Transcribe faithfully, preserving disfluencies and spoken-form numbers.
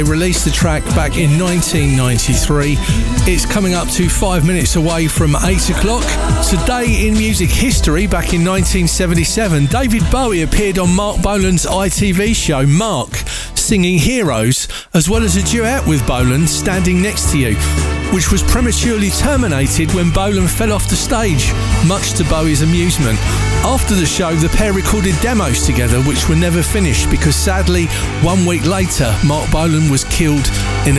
They released the track back in nineteen ninety-three. It's coming up to five minutes away from eight o'clock. Today in music history, back in nineteen seventy-seven, David Bowie appeared on Mark Bolan's I T V show Mark, singing Heroes, as well as a duet with Bolan, Standing Next to You, which was prematurely terminated when Bolan fell off the stage, much to Bowie's amusement. After the show, the pair recorded demos together, which were never finished because sadly, one week later, Mark Bolan was killed in a